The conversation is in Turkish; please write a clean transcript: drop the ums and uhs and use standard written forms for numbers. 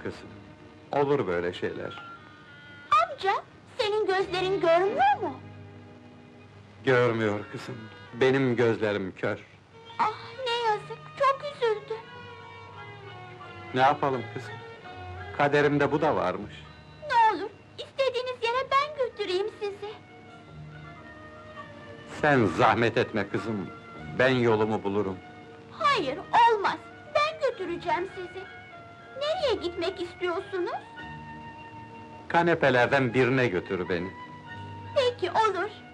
kızım. Olur böyle şeyler. Amca, senin gözlerin görmüyor mu? Görmüyor kızım. Benim gözlerim kör. Ah, ne yazık, çok üzüldü. Ne yapalım kızım? Kaderimde bu da varmış. Ne olur, istediğiniz yere ben götüreyim sizi. Sen zahmet etme kızım. Ben yolumu bulurum. Hayır, olmaz. Ben götüreceğim sizi. Nereye gitmek istiyorsunuz? Kanepelerden birine götür beni. Peki, olur.